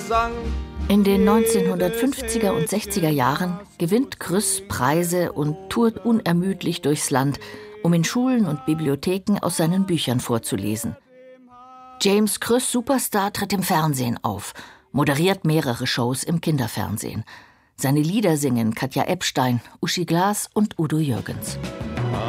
Gesang. In den 1950er und 60er Jahren gewinnt Krüss Preise und tourt unermüdlich durchs Land, um in Schulen und Bibliotheken aus seinen Büchern vorzulesen. James Krüss Superstar tritt im Fernsehen auf, moderiert mehrere Shows im Kinderfernsehen. Seine Lieder singen Katja Epstein, Uschi Glas und Udo Jürgens.